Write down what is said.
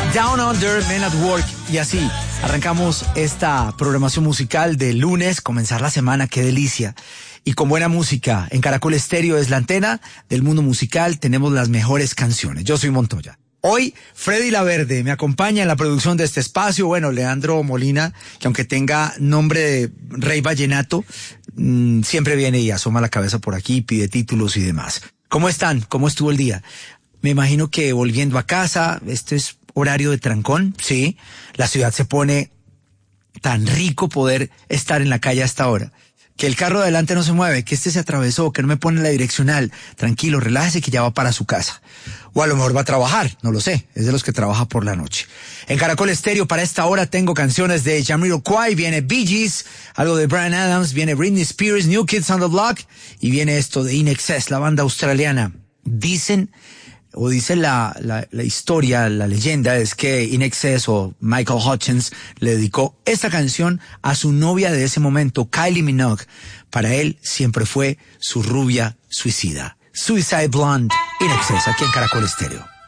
Down Under, Men at Work, y así arrancamos esta programación musical de lunes, comenzar la semana, qué delicia. Y con buena música, en Caracol Estéreo es la antena del mundo musical, tenemos las mejores canciones. Yo soy Montoya. Hoy, Freddy Laverde me acompaña en la producción de este espacio. Bueno, Leandro Molina, que aunque tenga nombre de rey vallenato, siempre viene y asoma la cabeza por aquí, pide títulos y demás. ¿Cómo están? ¿Cómo estuvo el día? Me imagino que volviendo a casa, este es horario de trancón, sí. La ciudad se pone tan rico poder estar en la calle hasta ahora. Que el carro de adelante no se mueve, que este se atravesó, que no me pone la direccional. Tranquilo, relájese que ya va para su casa. O a lo mejor va a trabajar, no lo sé. Es de los que trabaja por la noche. En Caracol Estéreo para esta hora tengo canciones de Jamiroquai, viene Bee Gees, algo de Bryan Adams, viene Britney Spears, New Kids on the Block, y viene esto de INXS, la banda australiana. Dice la historia, la leyenda es que INXS o Michael Hutchence le dedicó esta canción a su novia de ese momento, Kylie Minogue. Para él siempre fue su rubia suicida. Suicide Blonde, INXS, aquí en Caracol Estéreo.